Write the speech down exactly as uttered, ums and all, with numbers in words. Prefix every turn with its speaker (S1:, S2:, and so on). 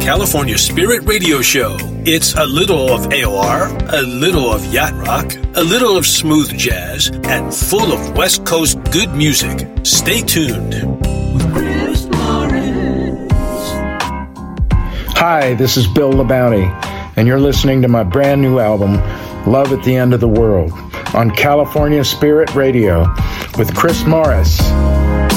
S1: California Spirit Radio Show. It's a little of A O R, a little of yacht rock, a little of smooth jazz, and full of West Coast good music. Stay tuned. Chris Morris.
S2: Hi, this is Bill LaBounty, and you're listening to my brand new album, Love at the End of the World, on California Spirit Radio with Chris Morris.